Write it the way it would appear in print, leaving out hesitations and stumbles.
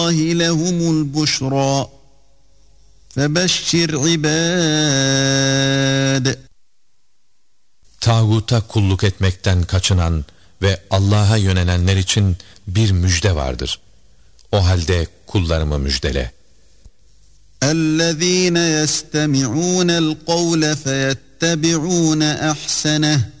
لَهُمُ الْبُشْرَى فَبَشِّرْ عِبَادِ. Tağuta kulluk etmekten kaçınan ve Allah'a yönelenler için bir müjde vardır. O halde kullarımı müjdele. اَلَّذ۪ينَ يَسْتَمِعُونَ الْقَوْلَ فَيَتَّبِعُونَ اَحْسَنَهُ